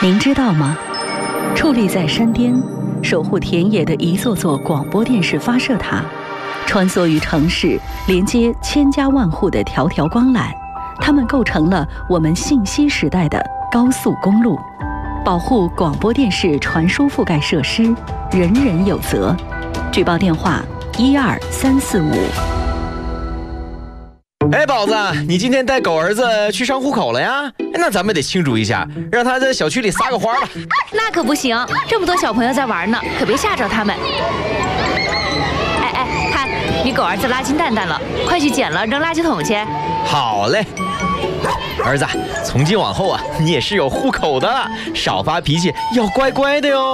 您知道吗？矗立在山巅，守护田野的一座座广播电视发射塔，穿梭于城市，连接千家万户的条条光缆，它们构成了我们信息时代的高速公路。保护广播电视传输覆盖设施，人人有责。举报电话12345。 哎，宝子，你今天带狗儿子去上户口了呀？那咱们得庆祝一下，让他在小区里撒个花吧。 那可不行，这么多小朋友在玩呢，可别吓着他们。哎，看你狗儿子拉金蛋蛋了，快去捡了扔垃圾桶去。 好嘞，儿子，从今往后啊，你也是有户口的了，少发脾气，要乖乖的哟。